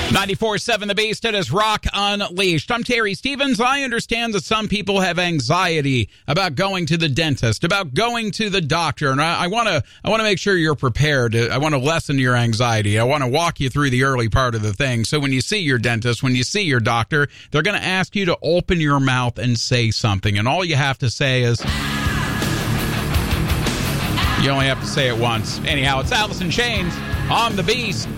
94.7 The Beast, it is Rock Unleashed. I'm Terry Stevens. I understand that some people have anxiety about going to the dentist, about going to the doctor, and I want to make sure you're prepared. I want to lessen your anxiety. I want to walk you through the early part of the thing. So when you see your dentist, when you see your doctor, they're going to ask you to open your mouth and say something, and all you have to say is... You only have to say it once. Anyhow, it's Alice in Chains on The Beast.